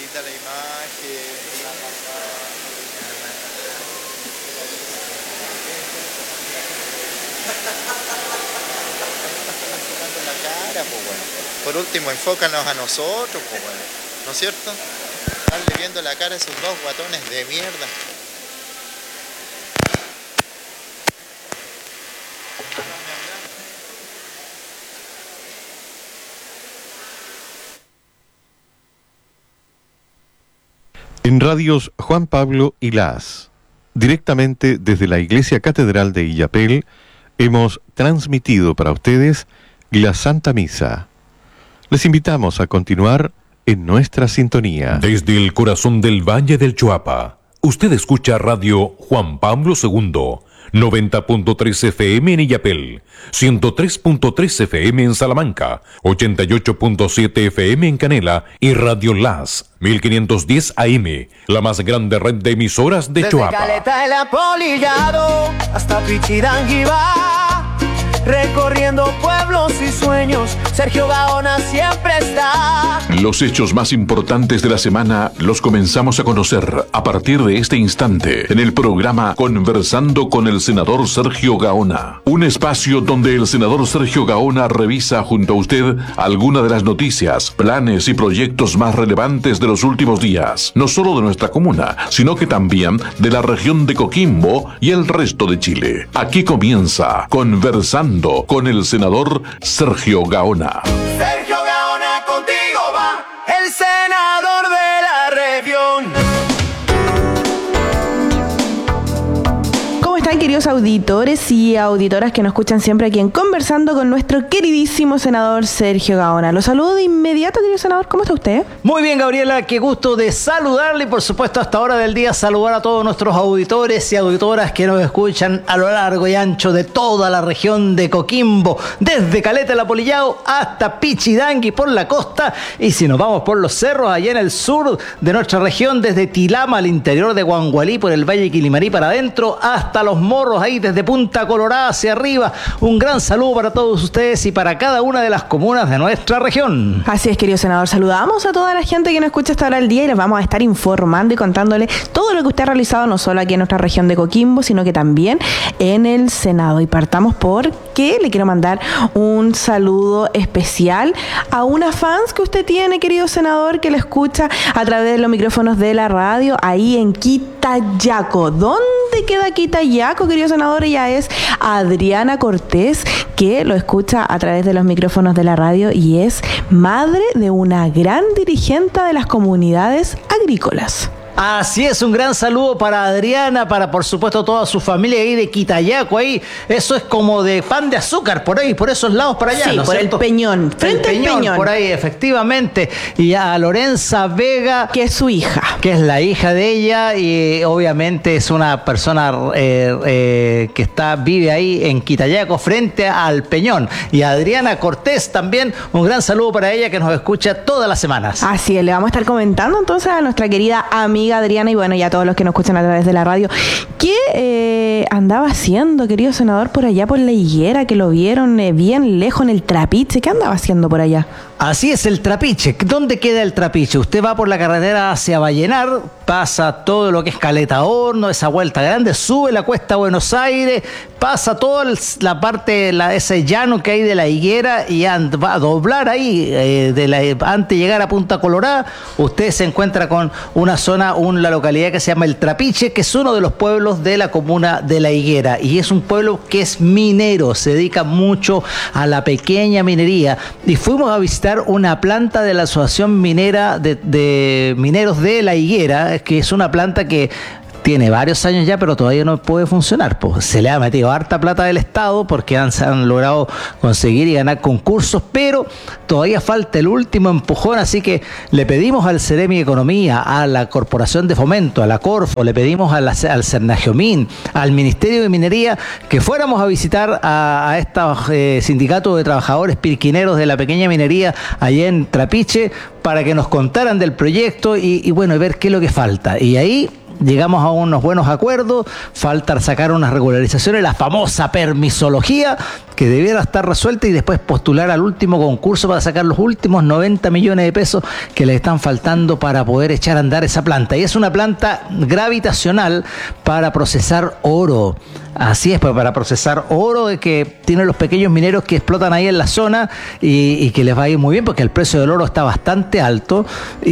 bonita la imagen. La cara, pues bueno. Por último, enfócanos a nosotros, pues bueno. ¿No es cierto? Darle viendo la cara a esos dos guatones de mierda. En radios Juan Pablo y Las, directamente desde la Iglesia Catedral de Illapel, hemos transmitido para ustedes la Santa Misa. Les invitamos a continuar en nuestra sintonía. Desde el corazón del Valle del Choapa, usted escucha Radio Juan Pablo II, 90.3 FM en Illapel, 103.3 FM en Salamanca, 88.7 FM en Canela y Radio Las, 1510 AM, la más grande red de emisoras de Choapa. Desde Caleta el Apolillado hasta Pichidangui va, recorriendo pueblos y sueños, Sergio Gaona siempre está. Los hechos más importantes de la semana los comenzamos a conocer a partir de este instante en el programa Conversando con el senador Sergio Gaona. Un espacio donde el senador Sergio Gaona revisa junto a usted algunas de las noticias, planes y proyectos más relevantes de los últimos días, no solo de nuestra comuna, sino que también de la región de Coquimbo y el resto de Chile. Aquí comienza Conversando con el senador Sergio Gaona. Sergio Gaona contigo va, el senador de la región. ¿Cómo están, queridos auditores y auditoras que nos escuchan siempre aquí en Conversando con nuestro queridísimo senador Sergio Gaona? Lo saludo de inmediato, querido senador. ¿Cómo está usted? Muy bien, Gabriela, qué gusto de saludarle y por supuesto a esta hora del día saludar a todos nuestros auditores y auditoras que nos escuchan a lo largo y ancho de toda la región de Coquimbo, desde Caleta el Apolillado hasta Pichidangui por la costa, y si nos vamos por los cerros allá en el sur de nuestra región, desde Tilama al interior de Guangualí por el Valle Quilimarí para adentro hasta Los Morros, ahí desde Punta Colorada hacia arriba. Un gran saludo para todos ustedes y para cada una de las comunas de nuestra región. Así es, querido senador. Saludamos a toda la gente que nos escucha hasta ahora del día y les vamos a estar informando y contándole todo lo que usted ha realizado, no solo aquí en nuestra región de Coquimbo, sino que también en el Senado. Y partamos porque le quiero mandar un saludo especial a una fans que usted tiene, querido senador, que le escucha a través de los micrófonos de la radio ahí en Quitayaco. ¿Dónde queda Quitayaco, querido senador? Ella es Adriana Cortés, que lo escucha a través de los micrófonos de la radio y es madre de una gran dirigente de las comunidades agrícolas. Así es, un gran saludo para Adriana, para por supuesto toda su familia ahí de Quitayaco, ahí, eso es como de pan de azúcar, por ahí, por esos lados para allá, sí, ¿no? por ¿cierto? el Peñón, frente al Peñón. Por ahí, efectivamente, y a Lorenza Vega, que es su hija. Que es la hija de ella, y obviamente es una persona que vive ahí en Quitayaco, frente al Peñón. Y a Adriana Cortés también, un gran saludo para ella, que nos escucha todas las semanas. Así es, le vamos a estar comentando entonces a nuestra querida amiga Adriana y bueno, y a todos los que nos escuchan a través de la radio. ¿Qué andaba haciendo, querido senador, por allá por la higuera, que lo vieron bien lejos en el Trapiche? ¿Qué andaba haciendo por allá? Así es, el Trapiche. ¿Dónde queda el Trapiche? Usted va por la carretera hacia Vallenar, pasa todo lo que es Caleta Horno, esa vuelta grande, sube la cuesta Buenos Aires, pasa toda la parte, ese llano que hay de la higuera y va a doblar ahí, antes de llegar a Punta Colorada, usted se encuentra con una zona, la localidad que se llama El Trapiche, que es uno de los pueblos de la comuna de La Higuera, y es un pueblo que es minero, se dedica mucho a la pequeña minería, y fuimos a visitar una planta de la Asociación Minera de Mineros de La Higuera, que es una planta que tiene varios años ya, pero todavía no puede funcionar. Pues se le ha metido harta plata del Estado porque se han logrado conseguir y ganar concursos, pero todavía falta el último empujón, así que le pedimos al Ceremi de Economía, a la Corporación de Fomento, a la Corfo, le pedimos al Cernagiomín, al Ministerio de Minería, que fuéramos a visitar a este sindicato de trabajadores pirquineros de la pequeña minería allá en Trapiche, para que nos contaran del proyecto y bueno, ver qué es lo que falta. Y ahí llegamos a unos buenos acuerdos, falta sacar unas regularizaciones, la famosa permisología, que debiera estar resuelta y después postular al último concurso para sacar los últimos 90 millones de pesos que le están faltando para poder echar a andar esa planta. Y es una planta gravitacional para procesar oro. Así es, pues para procesar oro que tienen los pequeños mineros que explotan ahí en la zona y que les va a ir muy bien porque el precio del oro está bastante alto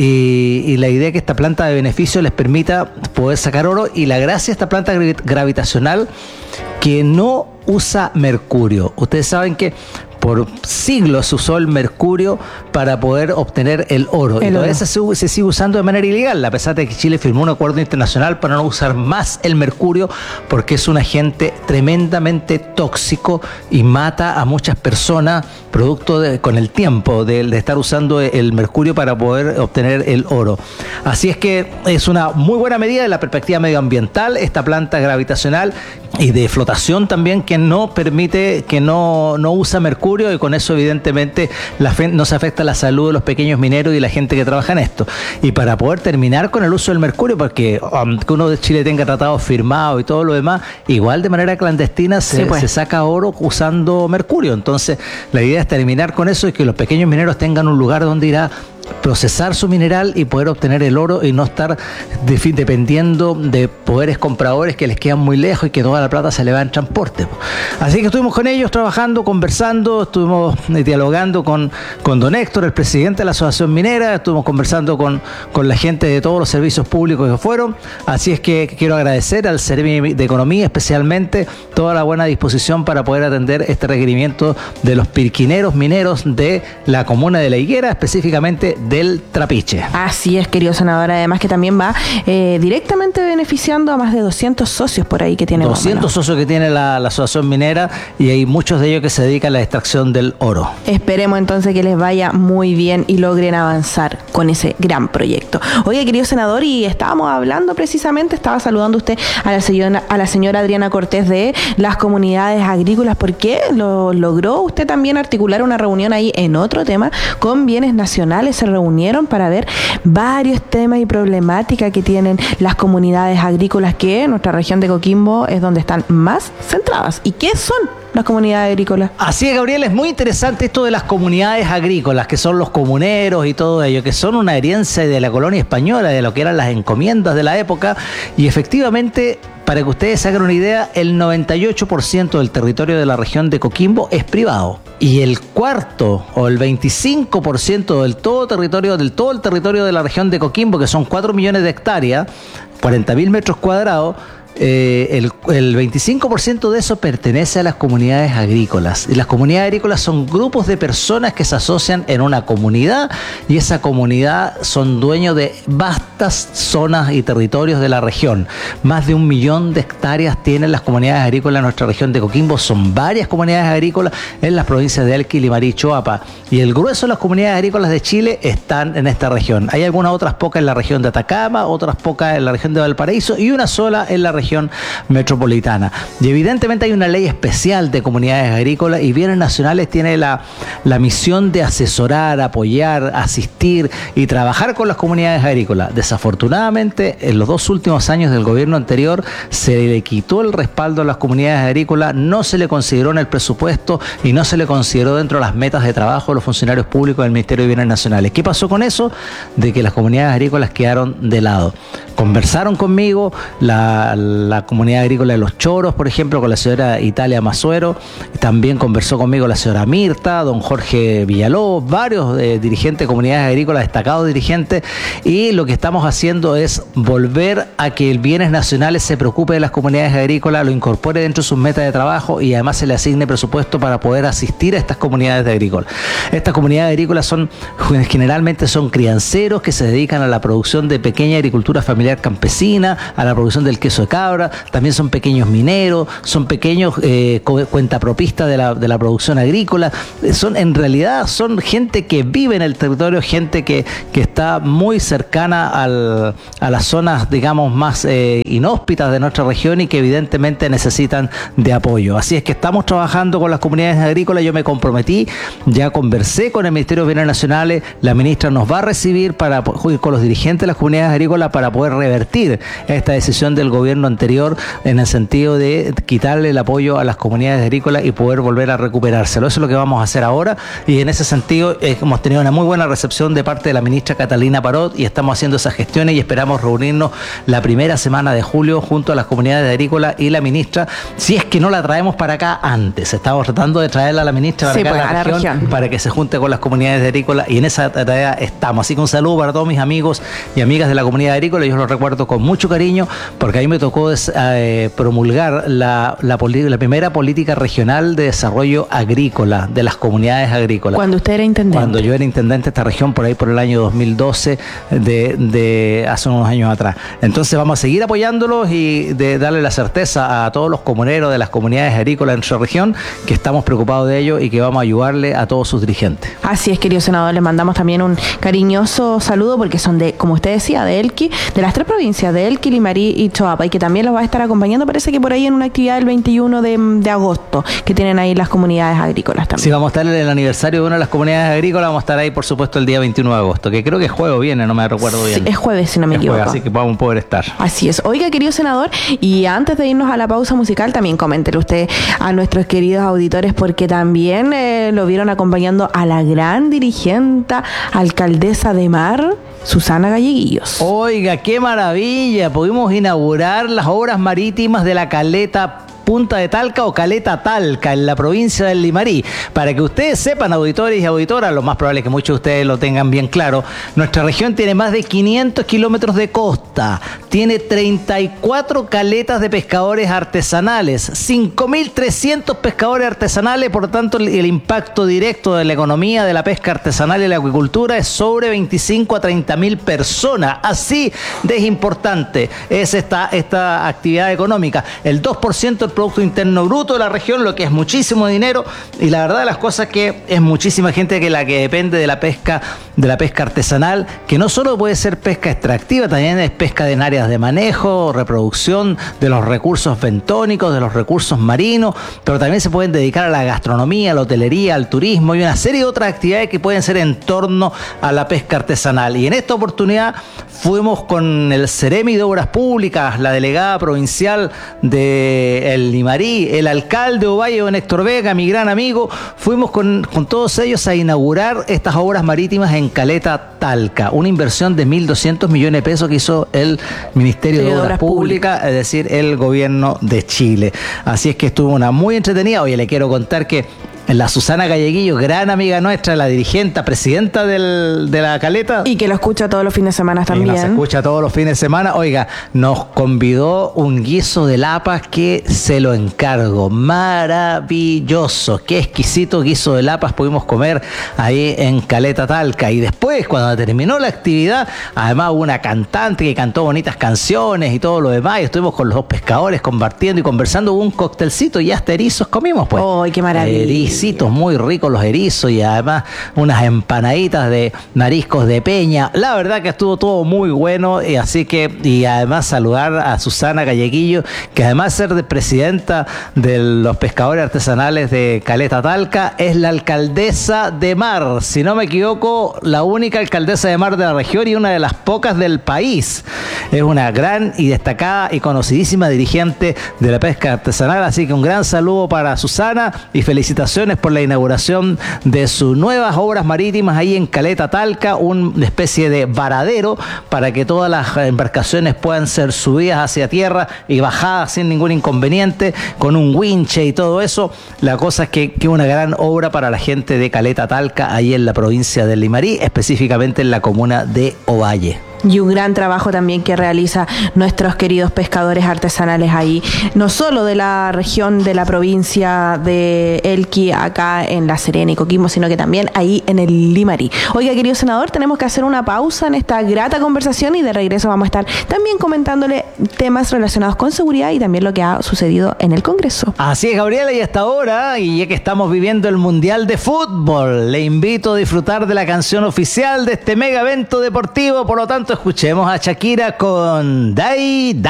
y la idea es que esta planta de beneficio les permita poder sacar oro y la gracia de esta planta gravitacional que no usa mercurio. Ustedes saben que por siglos se usó el mercurio para poder obtener el oro. Y todavía se sigue usando de manera ilegal, a pesar de que Chile firmó un acuerdo internacional para no usar más el mercurio, porque es un agente tremendamente tóxico y mata a muchas personas producto con el tiempo de estar usando el mercurio para poder obtener el oro. Así es que es una muy buena medida de la perspectiva medioambiental, esta planta gravitacional y de flotación también que no permite, que no usa mercurio y con eso evidentemente no se afecta la salud de los pequeños mineros y la gente que trabaja en esto. Y para poder terminar con el uso del mercurio, porque aunque uno de Chile tenga tratados firmados y todo lo demás, igual de manera clandestina se saca oro usando mercurio. Entonces la idea es terminar con eso y que los pequeños mineros tengan un lugar donde ir a procesar su mineral y poder obtener el oro y no estar dependiendo de poderes compradores que les quedan muy lejos y que toda la plata se le va en transporte. Así que estuvimos con ellos trabajando, conversando, estuvimos dialogando con don Héctor, el presidente de la Asociación Minera, estuvimos conversando con la gente de todos los servicios públicos que fueron. Así es que quiero agradecer al Ceremi de Economía especialmente toda la buena disposición para poder atender este requerimiento de los pirquineros mineros de la comuna de La Higuera, específicamente del Trapiche. Así es, querido senador, además que también va directamente beneficiando a más de 200 socios por ahí que tiene. 200 socios que tiene la asociación minera y hay muchos de ellos que se dedican a la extracción del oro. Esperemos entonces que les vaya muy bien y logren avanzar con ese gran proyecto. Oye, querido senador, y estábamos hablando precisamente, estaba saludando usted a la señora Adriana Cortés de las comunidades agrícolas, porque logró usted también articular una reunión ahí en otro tema con bienes nacionales. Se reunieron para ver varios temas y problemáticas que tienen las comunidades agrícolas, que en nuestra región de Coquimbo es donde están más centradas. ¿Y qué son las comunidades agrícolas? Así es, Gabriel, es muy interesante esto de las comunidades agrícolas, que son los comuneros y todo ello, que son una herencia de la colonia española, de lo que eran las encomiendas de la época, y efectivamente, para que ustedes se hagan una idea, el 98% del territorio de la región de Coquimbo es privado. Y el cuarto o el 25% del todo el territorio de la región de Coquimbo, que son 4 millones de hectáreas, 40.000 metros cuadrados, el 25% de eso pertenece a las comunidades agrícolas. Y las comunidades agrícolas son grupos de personas que se asocian en una comunidad y esa comunidad son dueños de vastas zonas y territorios de la región. Más de 1 millón de hectáreas tienen las comunidades agrícolas en nuestra región de Coquimbo. Son varias comunidades agrícolas en las provincias de Elqui, Limarí y Choapa. Y el grueso de las comunidades agrícolas de Chile están en esta región. Hay algunas otras pocas en la región de Atacama, otras pocas en la región de Valparaíso y una sola en la región metropolitana. Y evidentemente hay una ley especial de comunidades agrícolas y Bienes Nacionales tiene la misión de asesorar, apoyar, asistir y trabajar con las comunidades agrícolas. Desafortunadamente, en los 2 últimos años del gobierno anterior se le quitó el respaldo a las comunidades agrícolas, no se le consideró en el presupuesto y no se le consideró dentro de las metas de trabajo de los funcionarios públicos del Ministerio de Bienes Nacionales. ¿Qué pasó con eso? De que las comunidades agrícolas quedaron de lado. Conversaron conmigo la comunidad agrícola de Los Choros, por ejemplo, con la señora Italia Mazuero. También conversó conmigo la señora Mirta, don Jorge Villalobos, varios dirigentes de comunidades agrícolas, destacados dirigentes. Y lo que estamos haciendo es volver a que el Bienes Nacionales se preocupe de las comunidades agrícolas, lo incorpore dentro de sus metas de trabajo y además se le asigne presupuesto para poder asistir a estas comunidades agrícolas. Estas comunidades agrícolas generalmente son crianceros que se dedican a la producción de pequeña agricultura familiar campesina, a la producción del queso de cabra, también son pequeños mineros, son pequeños cuentapropistas de la producción agrícola, en realidad son gente que vive en el territorio, gente que está muy cercana a las zonas, digamos, más inhóspitas de nuestra región y que evidentemente necesitan de apoyo. Así es que estamos trabajando con las comunidades agrícolas. Yo me comprometí, ya conversé con el Ministerio de Bienes Nacionales, la ministra nos va a recibir para con los dirigentes de las comunidades agrícolas para poder revertir esta decisión del gobierno anterior en el sentido de quitarle el apoyo a las comunidades agrícolas y poder volver a recuperárselo. Eso es lo que vamos a hacer ahora, y en ese sentido hemos tenido una muy buena recepción de parte de la ministra Catalina Parot y estamos haciendo esas gestiones y esperamos reunirnos la primera semana de julio junto a las comunidades agrícolas y la ministra, si es que no la traemos para acá antes. Estamos tratando de traerla a la ministra para acá a la región para que se junte con las comunidades agrícolas, y en esa tarea estamos. Así que un saludo para todos mis amigos y amigas de la comunidad agrícola. Yo los recuerdo con mucho cariño porque a mí me tocó promulgar la primera política regional de desarrollo agrícola de las comunidades agrícolas. Cuando usted era intendente. Cuando yo era intendente de esta región, por ahí por el año 2012, de hace unos años atrás. Entonces vamos a seguir apoyándolos y de darle la certeza a todos los comuneros de las comunidades agrícolas en nuestra región que estamos preocupados de ello y que vamos a ayudarle a todos sus dirigentes. Así es, querido senador, le mandamos también un cariñoso saludo porque son de, como usted decía, de Elqui, de las 3 provincias, de Elqui, Limarí y Choapa, y que también los va a estar acompañando, parece que por ahí en una actividad del 21 de agosto, que tienen ahí las comunidades agrícolas también. Sí, vamos a estar en el aniversario de una de las comunidades agrícolas, vamos a estar ahí, por supuesto, el día 21 de agosto, que creo que es jueves, viene, no me recuerdo bien. Sí, es jueves, si no me equivoco. Jueves, así que vamos a poder estar. Así es. Oiga, querido senador, y antes de irnos a la pausa musical, también coméntele usted a nuestros queridos auditores, porque también lo vieron acompañando a la gran dirigenta, alcaldesa de Mar, Susana Galleguillos. Oiga, qué maravilla, pudimos inaugurar las obras marítimas de la caleta Punta de Talca o Caleta Talca en la provincia del Limarí. Para que ustedes sepan, auditores y auditoras, lo más probable es que muchos de ustedes lo tengan bien claro, nuestra región tiene más de 500 kilómetros de costa, tiene 34 caletas de pescadores artesanales, 5.300 pescadores artesanales, por lo tanto el impacto directo de la economía de la pesca artesanal y la acuicultura es sobre 25 a 30.000 personas. Así de importante es esta actividad económica. El 2% del Producto Interno Bruto de la región, lo que es muchísimo dinero, y la verdad de las cosas que es muchísima gente que depende de la pesca artesanal, que no solo puede ser pesca extractiva, también es pesca en áreas de manejo, reproducción de los recursos bentónicos, de los recursos marinos, pero también se pueden dedicar a la gastronomía, a la hotelería, al turismo y una serie de otras actividades que pueden ser en torno a la pesca artesanal. Y en esta oportunidad fuimos con el Ceremi de Obras Públicas, la delegada provincial de el Limarí, el alcalde de Ovalle, don Héctor Vega, mi gran amigo. Fuimos con todos ellos a inaugurar estas obras marítimas en Caleta Talca, una inversión de 1.200 millones de pesos que hizo el Ministerio de Obras Públicas, es decir, el gobierno de Chile. Así es que estuvo una muy entretenida. Oye, le quiero contar que la Susana Galleguillo, gran amiga nuestra, la dirigenta, presidenta de la Caleta. Y que lo escucha todos los fines de semana también. Y nos escucha todos los fines de semana. Oiga, nos convidó un guiso de lapas que se lo encargo. Maravilloso. Qué exquisito guiso de lapas pudimos comer ahí en Caleta Talca. Y después, cuando terminó la actividad, además hubo una cantante que cantó bonitas canciones y todo lo demás. Y estuvimos con los 2 pescadores compartiendo y conversando. Hubo un coctelcito y hasta erizos comimos, pues. ¡Ay, qué maravilla! Muy ricos los erizos y además unas empanaditas de mariscos de peña. La verdad que estuvo todo muy bueno, y así que, y además saludar a Susana Galleguillo, que además de ser presidenta de los pescadores artesanales de Caleta Talca, es la alcaldesa de Mar, si no me equivoco, la única alcaldesa de Mar de la región y una de las pocas del país. Es una gran y destacada y conocidísima dirigente de la pesca artesanal, así que un gran saludo para Susana y felicitaciones por la inauguración de sus nuevas obras marítimas ahí en Caleta Talca, una especie de varadero para que todas las embarcaciones puedan ser subidas hacia tierra y bajadas sin ningún inconveniente, con un winche y todo eso. La cosa es que una gran obra para la gente de Caleta Talca, ahí en la provincia del Limarí, específicamente en la comuna de Ovalle. Y un gran trabajo también que realiza nuestros queridos pescadores artesanales ahí, no solo de la región de la provincia de Elqui, acá en La Serena y Coquimbo, sino que también ahí en el Limarí. Oiga, querido senador, tenemos que hacer una pausa en esta grata conversación y de regreso vamos a estar también comentándole temas relacionados con seguridad y también lo que ha sucedido en el Congreso. Así es, Gabriela, y hasta ahora, y ya que estamos viviendo el Mundial de Fútbol, le invito a disfrutar de la canción oficial de este mega evento deportivo. Por lo tanto, escuchemos a Shakira con Dai